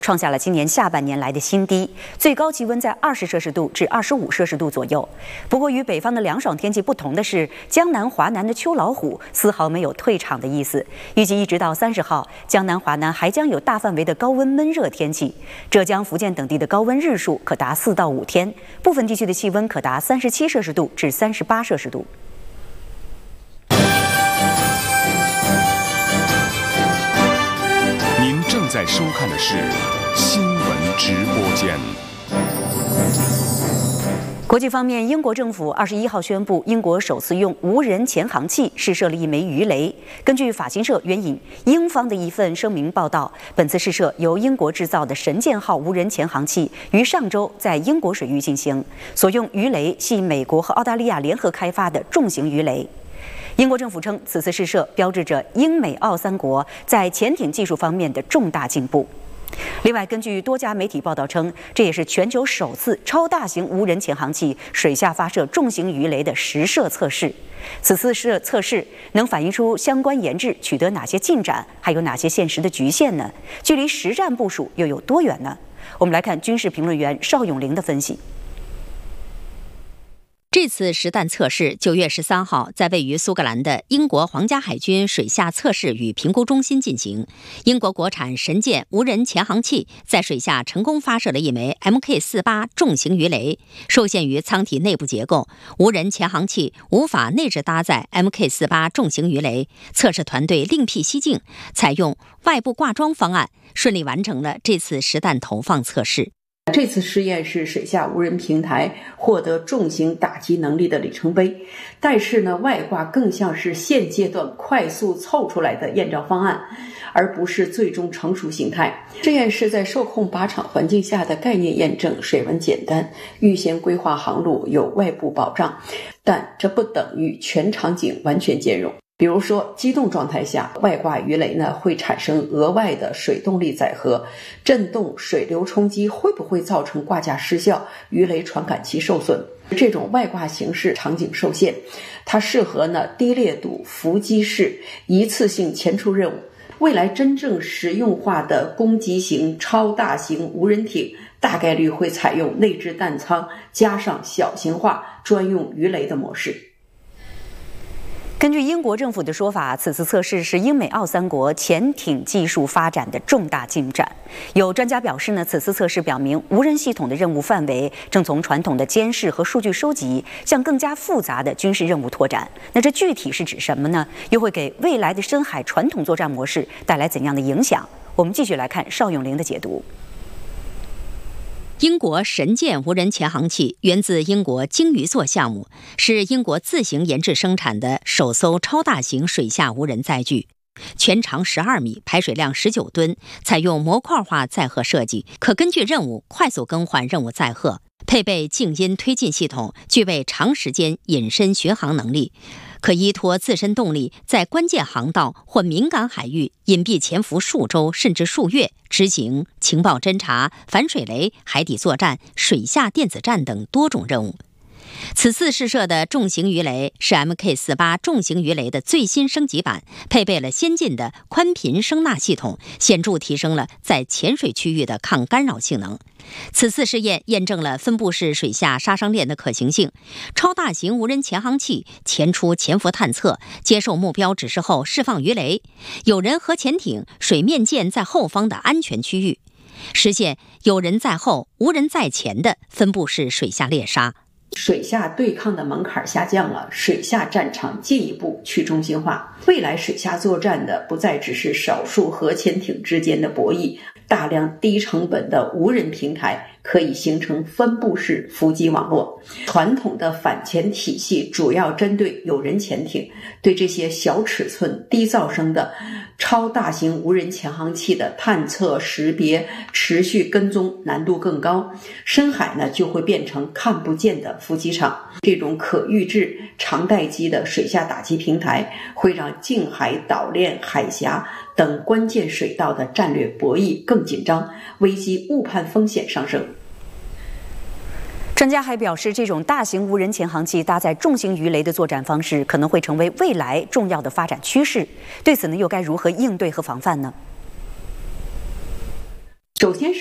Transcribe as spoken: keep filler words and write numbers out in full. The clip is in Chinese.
创下了今年下半年来的新低，最高气温在二十摄氏度至二十五摄氏度左右。不过，与北方的凉爽天气不同的是，江南、华南的秋老虎丝毫没有退场的意思。预计一直到三十号，江南、华南还将有大范围的高温闷热天气。浙江、福建等地的高温日数可达四到五天，部分地区的气温可达三十七摄氏度至三十八摄氏度。 您正在收看的是新闻直播间。 国际方面，英国政府二十一号宣布，英国首次用无人潜航器试射了一枚鱼雷。根据法新社援引英方的一份声明报道，本次试射由英国制造的神剑号无人潜航器于上周在英国水域进行，所用鱼雷系美国和澳大利亚联合开发的重型鱼雷。英国政府称，此次试射标志着英美澳三国在潜艇技术方面的重大进步。另外，根据多家媒体报道称，这也是全球首次超大型无人潜航器水下发射重型鱼雷的实射测试。此次试测试能反映出相关研制取得哪些进展，还有哪些现实的局限呢？距离实战部署又有多远呢？我们来看军事评论员邵永玲的分析。 这次实弹测试九月十三号在位于苏格兰的英国皇家海军水下测试与评估中心进行。英国国产神剑无人潜航器在水下成功发射了一枚 M K 四十八 重型鱼雷。受限于舱体内部结构，无人潜航器无法内置搭载 M K 四十八 重型鱼雷。测试团队另辟蹊径，采用外部挂装方案，顺利完成了这次实弹投放测试。 这次试验是水下无人平台获得重型打击能力的里程碑，但是呢，外挂更像是现阶段快速凑出来的验证方案，而不是最终成熟形态。试验是在受控靶场环境下的概念验证，水文简单，预先规划航路，有外部保障，但这不等于全场景完全兼容。比如说，机动状态下，外挂鱼雷呢会产生额外的水动力载荷，震动、水流冲击会不会造成挂架失效、鱼雷传感器受损？这种外挂形式场景受限，它适合呢低烈度伏击式一次性前出任务。未来真正实用化的攻击型超大型无人艇，大概率会采用内置弹舱加上小型化专用鱼雷的模式。 根据英国政府的说法，此次测试是英美澳三国潜艇技术发展的重大进展。有专家表示呢，此次测试表明无人系统的任务范围正从传统的监视和数据收集向更加复杂的军事任务拓展。那这具体是指什么呢？又会给未来的深海传统作战模式带来怎样的影响？我们继续来看邵永玲的解读。 英国神剑无人潜航器源自英国鲸鱼座项目，是英国自行研制生产的首艘超大型水下无人载具，全长十二米，排水量十九吨，采用模块化载荷设计，可根据任务快速更换任务载荷，配备静音推进系统，具备长时间隐身巡航能力，可依托自身动力在关键航道或敏感海域隐蔽潜伏数周甚至数月，执行情报侦察、反水雷、海底作战、水下电子战等多种任务。此次试射的重型鱼雷是 M K 四十八 重型鱼雷的最新升级版，配备了先进的宽频声纳系统，显著提升了在潜水区域的抗干扰性能。此次试验验证了分布式水下杀伤链的可行性，超大型无人潜航器前出潜伏探测，接受目标指示后释放鱼雷，有人和潜艇、水面舰在后方的安全区域，实现有人在后、无人在前的分布式水下猎杀。 水下对抗的门槛下降了，水下战场进一步去中心化。未来水下作战的不再只是少数核潜艇之间的博弈，大量低成本的无人平台可以形成分布式伏击网络。传统的反潜体系主要针对有人潜艇，对这些小尺寸、低噪声的超大型无人潜航器的探测、识别、持续跟踪难度更高。深海呢，就会变成看不见的伏击场。这种可预制长待机的水下打击平台，会让近海、岛链、海峡等关键水道的战略博弈更紧张，危机误判风险上升。 专家还表示，这种大型无人潜航器搭载重型鱼雷的作战方式可能会成为未来重要的发展趋势。对此呢，又该如何应对和防范呢？ 首先是